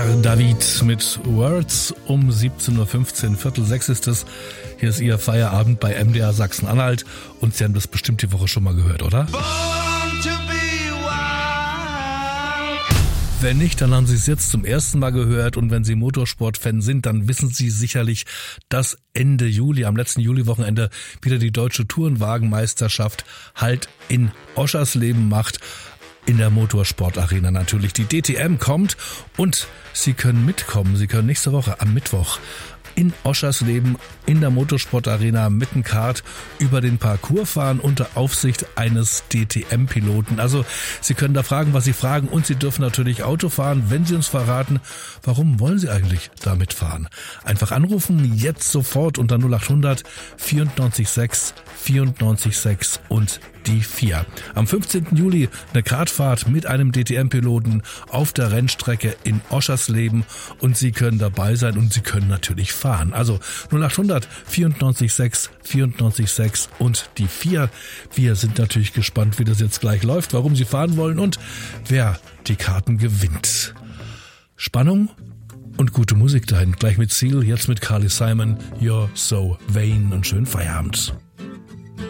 David mit Words um 17.15 Uhr, 5:45 ist es. Hier ist Ihr Feierabend bei MDR Sachsen-Anhalt und Sie haben das bestimmt die Woche schon mal gehört, oder? Wenn nicht, dann haben Sie es jetzt zum ersten Mal gehört und wenn Sie Motorsport-Fan sind, dann wissen Sie sicherlich, dass Ende Juli, am letzten Juliwochenende, wieder die Deutsche Tourenwagenmeisterschaft Halt in Oschersleben macht. In der Motorsportarena natürlich. Die DTM kommt und Sie können mitkommen. Sie können nächste Woche am Mittwoch in Oschersleben in der Motorsportarena mit dem Kart über den Parcours fahren unter Aufsicht eines DTM-Piloten. Also Sie können da fragen, was Sie fragen und Sie dürfen natürlich Auto fahren, wenn Sie uns verraten, warum wollen Sie eigentlich da mitfahren. Einfach anrufen, jetzt sofort unter 0800 94 6 94 6 und die 4. Am 15. Juli eine Kartfahrt mit einem DTM-Piloten auf der Rennstrecke in Oschersleben und Sie können dabei sein und Sie können natürlich fahren. Also 0800 94 6 94 6 und die 4. Wir sind natürlich gespannt, wie das jetzt gleich läuft, warum Sie fahren wollen und wer die Karten gewinnt. Spannung und gute Musik dahin. Gleich mit Seal, jetzt mit Carly Simon. You're so vain und schönen Feierabend.